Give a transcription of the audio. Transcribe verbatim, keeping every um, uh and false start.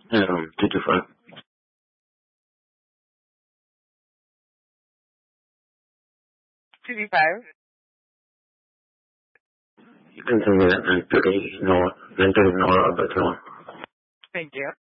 Um, two two five. two two five. You can send me that and today, no, then today, no, about one. Thank you.